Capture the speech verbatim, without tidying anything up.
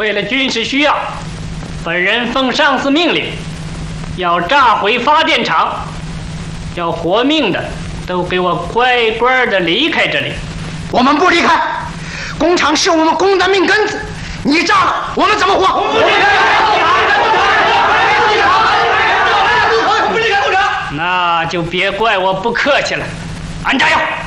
为了军事需要，本人奉上司命令，要炸毁发电厂，要活命的都给我乖乖的离开这里。 我们不离开，工厂是我们工的命根子，你炸了，我们怎么活？我们不离开。 那就别怪我不客气了，安炸药！